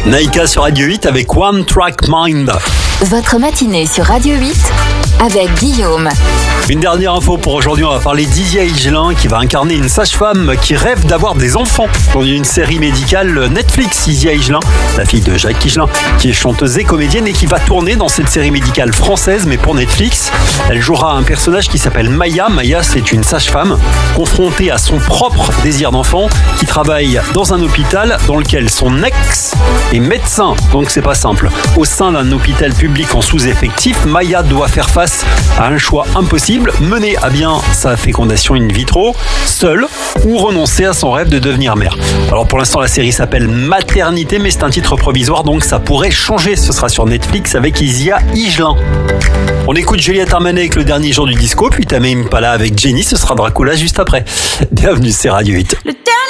Naïka sur Radio 8 avec One Track Mind. Votre matinée sur Radio 8 avec Guillaume. Une dernière info pour aujourd'hui, on va parler d'Isia Higelin qui va incarner une sage-femme qui rêve d'avoir des enfants dans une série médicale Netflix. Isia Higelin, la fille de Jacques Higelin, qui est chanteuse et comédienne et qui va tourner dans cette série médicale française mais pour Netflix. Elle jouera un personnage qui s'appelle Maya. Maya, c'est une sage-femme confrontée à son propre désir d'enfant qui travaille dans un hôpital dans lequel son ex est médecin. Donc c'est pas simple. Au sein d'un hôpital public en sous-effectif, Maya doit faire face à un choix impossible, mener à bien sa fécondation in vitro, seule, ou renoncer à son rêve de devenir mère. Alors pour l'instant la série s'appelle Maternité, mais c'est un titre provisoire, donc ça pourrait changer. Ce sera sur Netflix avec Isia Higelin. On écoute Juliette Armanet avec Le Dernier Jour du Disco, puis Tame Impala avec Jenny, ce sera Dracula juste après. Bienvenue, c'est Radio 8.